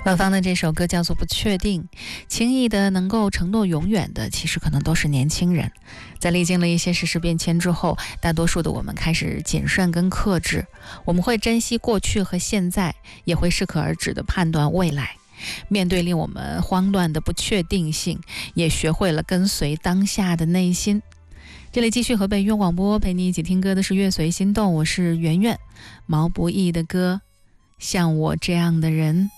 官方的这首歌叫做《不确定》，轻易的能够承诺永远的，其实可能都是年轻人。在历经了一些世事变迁之后，大多数的我们开始谨慎跟克制，我们会珍惜过去和现在，也会适可而止的判断未来。面对令我们慌乱的不确定性，也学会了跟随当下的内心。这里继续和北粤广播陪你一起听歌的是乐随心动，我是圆圆。毛不易的歌《像我这样的人》。